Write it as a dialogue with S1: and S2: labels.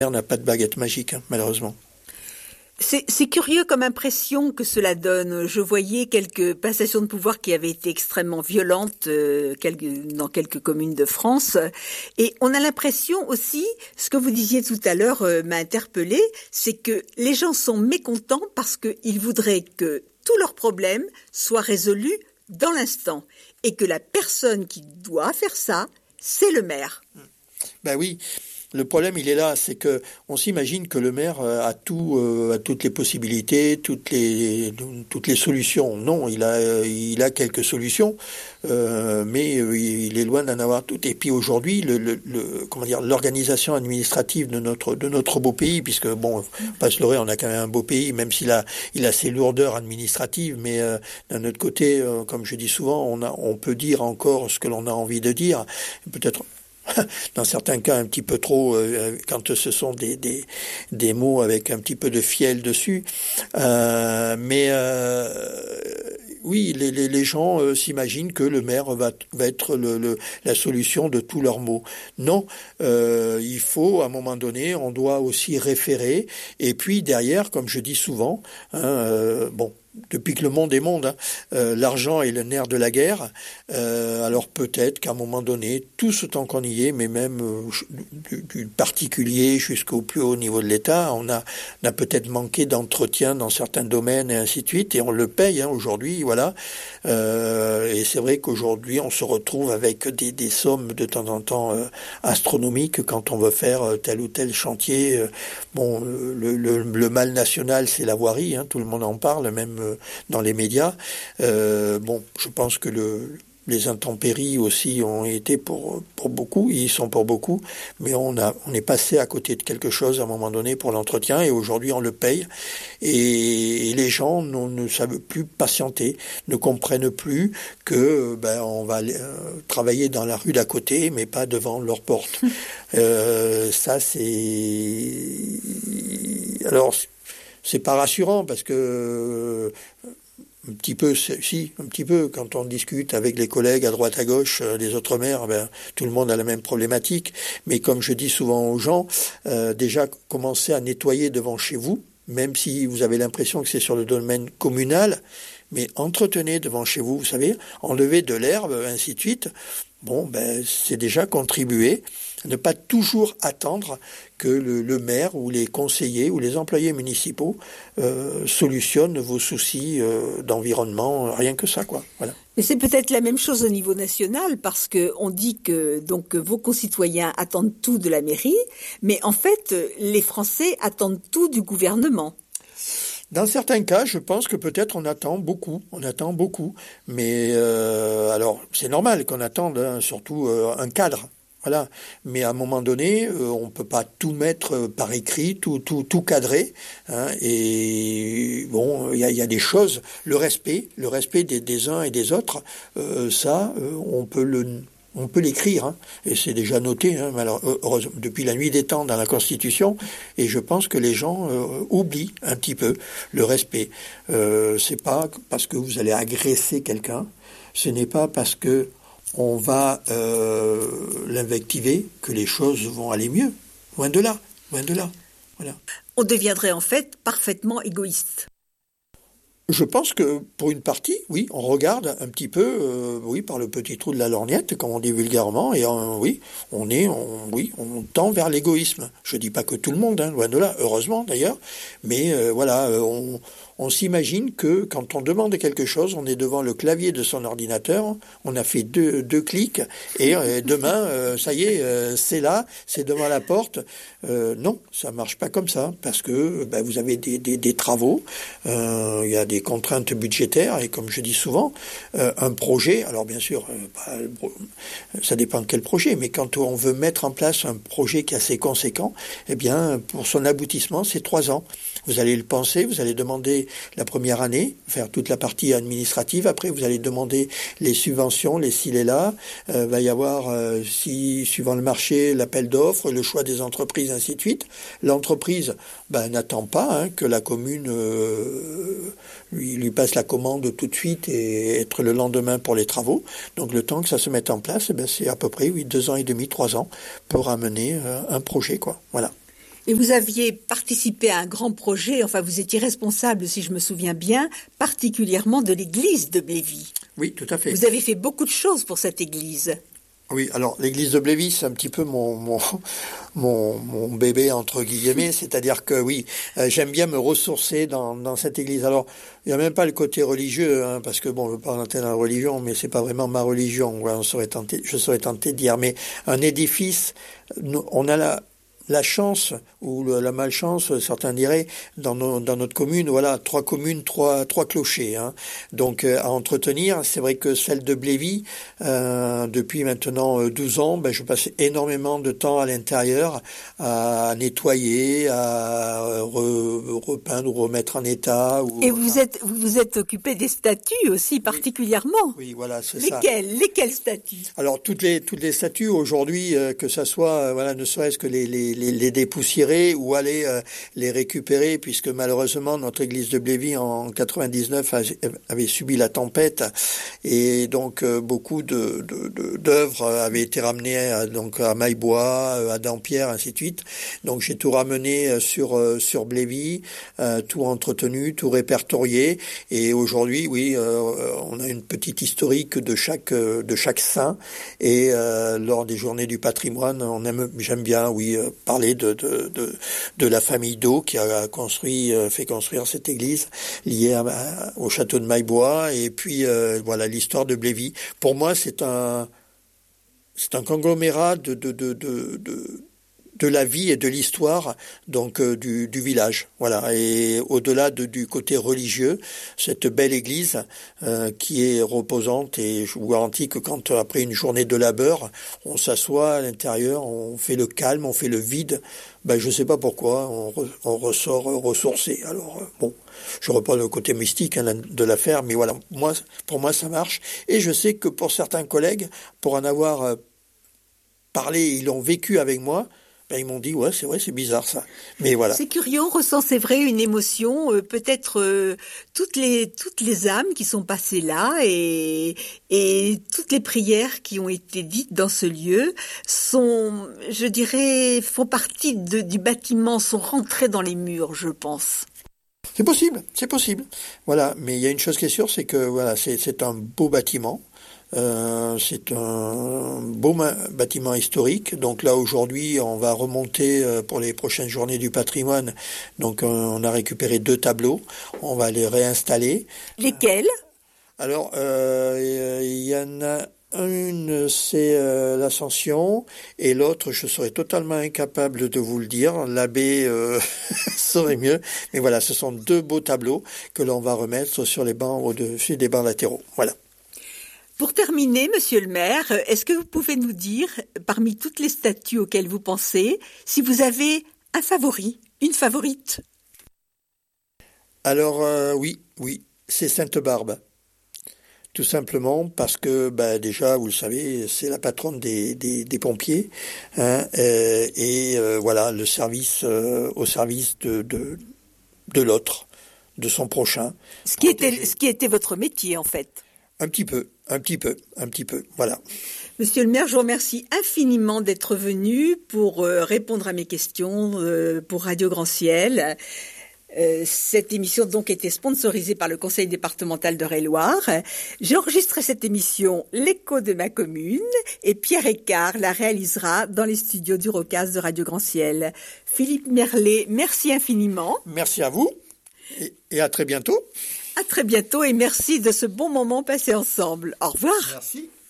S1: maire n'a pas de baguette magique, malheureusement.
S2: C'est curieux comme impression que cela donne. Je voyais quelques passations de pouvoir qui avaient été extrêmement violentes dans quelques communes de France. Et on a l'impression aussi, ce que vous disiez tout à l'heure m'a interpellée, c'est que les gens sont mécontents parce qu'ils voudraient que tous leurs problèmes soient résolus dans l'instant. Et que la personne qui doit faire ça, c'est le maire.
S1: Ben oui. Le problème, il est là, c'est que on s'imagine que le maire a toutes les possibilités, toutes les solutions. Non, il a quelques solutions, mais il est loin d'en avoir toutes. Et puis aujourd'hui, l'organisation administrative de notre beau pays, puisque bon, pas se leurrer, on a quand même un beau pays, même s'il a ses lourdeurs administratives, mais d'un autre côté, comme je dis souvent, on peut dire encore ce que l'on a envie de dire, peut-être. Dans certains cas un petit peu trop quand ce sont des mots avec un petit peu de fiel dessus, oui, les gens s'imaginent que le maire va être la solution de tous leurs maux. Non, il faut à un moment donné, on doit aussi référer, et puis derrière, comme je dis souvent, depuis que le monde est monde, l'argent est le nerf de la guerre. Alors peut-être qu'à un moment donné, tout ce temps qu'on y est, mais même du particulier jusqu'au plus haut niveau de l'État, on a peut-être manqué d'entretien dans certains domaines et ainsi de suite, et on le paye aujourd'hui, voilà. Et c'est vrai qu'aujourd'hui, on se retrouve avec des sommes de temps en temps astronomiques quand on veut faire tel ou tel chantier. Le mal national, c'est la voirie, tout le monde en parle, même dans les médias. Je pense que les intempéries aussi ont été pour beaucoup, ils sont pour beaucoup, mais on est passé à côté de quelque chose à un moment donné pour l'entretien, et aujourd'hui on le paye, et les gens ne savent plus patienter, ne comprennent plus que on va aller, travailler dans la rue d'à côté, mais pas devant leur porte. Ça c'est pas rassurant, parce que un petit peu, quand on discute avec les collègues à droite à gauche, les autres maires, tout le monde a la même problématique. Mais comme je dis souvent aux gens, déjà commencez à nettoyer devant chez vous, même si vous avez l'impression que c'est sur le domaine communal, mais entretenez devant chez vous, vous savez, enlevez de l'herbe, ainsi de suite. C'est déjà contribué. Ne pas toujours attendre que le maire ou les conseillers ou les employés municipaux solutionnent vos soucis d'environnement, rien que ça, quoi. Voilà.
S2: Mais c'est peut-être la même chose au niveau national, parce que on dit que donc vos concitoyens attendent tout de la mairie, mais en fait les Français attendent tout du gouvernement.
S1: Dans certains cas, je pense que peut-être on attend beaucoup, mais alors c'est normal qu'on attende, surtout un cadre. Voilà, mais à un moment donné, on peut pas tout mettre par écrit, tout cadrer, et bon, il y a des choses, le respect des uns et des autres, on peut l'écrire, et c'est déjà noté, malheureusement, depuis la nuit des temps dans la Constitution, et je pense que les gens oublient un petit peu le respect. C'est pas parce que vous allez agresser quelqu'un, ce n'est pas parce que on va l'invectiver que les choses vont aller mieux. Loin de là. Voilà.
S2: On deviendrait en fait parfaitement égoïste.
S1: Je pense que pour une partie, oui, on regarde un petit peu, par le petit trou de la lorgnette, comme on dit vulgairement, et on tend vers l'égoïsme. Je dis pas que tout le monde, loin de là, heureusement d'ailleurs, mais on s'imagine que quand on demande quelque chose, on est devant le clavier de son ordinateur, on a fait deux clics, et demain, ça y est, c'est là, c'est devant la porte. Non, ça marche pas comme ça, parce que vous avez des travaux, il y a des contraintes budgétaires, et comme je dis souvent, un projet, alors bien sûr, ça dépend de quel projet, mais quand on veut mettre en place un projet qui est assez conséquent, pour son aboutissement, c'est 3 ans. Vous allez le penser, vous allez demander la première année, faire toute la partie administrative. Après, vous allez demander les subventions, les ci, les là. Va y avoir, suivant le marché, l'appel d'offres, le choix des entreprises, ainsi de suite. L'entreprise n'attend pas que la commune lui passe la commande tout de suite et être le lendemain pour les travaux. Donc le temps que ça se mette en place, c'est à peu près 2 ans et demi, 3 ans pour amener un projet, quoi. Voilà.
S2: Et vous aviez participé à un grand projet, enfin vous étiez responsable, si je me souviens bien, particulièrement de l'église de Blévis.
S1: Oui, tout à fait.
S2: Vous avez fait beaucoup de choses pour cette église.
S1: Oui, alors l'église de Blévis, c'est un petit peu mon bébé entre guillemets, c'est-à-dire que oui, j'aime bien me ressourcer dans cette église. Alors, il n'y a même pas le côté religieux, hein, parce que bon, je ne veux pas rentrer dans la religion, mais c'est pas vraiment ma religion. Ouais, je serais tenté de dire, mais un édifice, on a la chance ou la malchance, certains diraient, dans notre commune, voilà, 3 communes, trois clochers, hein. Donc à entretenir. C'est vrai que celle de Blévis, depuis maintenant 12 ans, ben, je passe énormément de temps à l'intérieur, à nettoyer, à repeindre ou remettre en état.
S2: Et vous vous êtes occupé des statues aussi particulièrement.
S1: Oui, voilà, c'est ça.
S2: Lesquelles statues?
S1: Alors toutes les statues aujourd'hui, que ça soit, voilà, ne serait-ce que les dépoussiérer ou aller les récupérer, puisque malheureusement notre église de Blévis en 99 avait subi la tempête et donc beaucoup d'œuvres avaient été ramenées donc à Maillebois, à Dampierre, ainsi de suite. Donc j'ai tout ramené sur Blévis, tout entretenu, tout répertorié, et aujourd'hui oui, on a une petite historique de chaque saint, et lors des journées du patrimoine, j'aime bien oui parler de la famille d'O qui a fait construire cette église liée au château de Maillebois, et puis voilà l'histoire de Blévis. Pour moi, c'est un conglomérat de la vie et de l'histoire donc du village, voilà. Et au-delà du côté religieux, cette belle église qui est reposante, et je vous garantis que quand après une journée de labeur, on s'assoit à l'intérieur, on fait le calme, on fait le vide, ben je sais pas pourquoi, on ressort ressourcé. Alors bon, je reprends le côté mystique de l'affaire, mais voilà, pour moi ça marche, et je sais que pour certains collègues, pour en avoir parlé, ils l'ont vécu avec moi. Ben, ils m'ont dit, ouais, c'est vrai, c'est bizarre ça. Mais voilà.
S2: C'est curieux, on ressent, c'est vrai, une émotion, peut-être toutes les âmes qui sont passées là, et toutes les prières qui ont été dites dans ce lieu sont, je dirais, font partie du bâtiment, sont rentrées dans les murs, je pense.
S1: C'est possible. Voilà, mais il y a une chose qui est sûre, c'est que voilà, c'est un beau bâtiment. C'est un beau bâtiment historique. Donc là, aujourd'hui, on va remonter pour les prochaines journées du patrimoine. Donc on a récupéré 2 tableaux. On va les réinstaller.
S2: Lesquels?
S1: Alors, il y en a une, c'est l'Ascension, et l'autre, je serais totalement incapable de vous le dire. L'abbé saurait mieux. Mais voilà, ce sont 2 beaux tableaux que l'on va remettre sur les bancs au-dessus des bancs latéraux. Voilà.
S2: Pour terminer, monsieur le maire, est-ce que vous pouvez nous dire, parmi toutes les statues auxquelles vous pensez, si vous avez un favori, une favorite?
S1: Alors oui, c'est Sainte-Barbe. Tout simplement parce que déjà, vous le savez, c'est la patronne des pompiers, hein, et voilà, le service au service de l'autre, de son prochain.
S2: Ce qui était votre métier en fait.
S1: Un petit peu, voilà.
S2: Monsieur le maire, je vous remercie infiniment d'être venu pour répondre à mes questions pour Radio Grand Ciel. Cette émission donc était sponsorisée par le Conseil départemental d'Eure-et-Loir. J'ai enregistré cette émission L'écho de ma commune, et Pierre Écart la réalisera dans les studios du Rocaz de Radio Grand Ciel. Philippe Merlet, merci infiniment.
S1: Merci à vous et à très bientôt.
S2: À très bientôt, et merci de ce bon moment passé ensemble. Au revoir.
S1: Merci.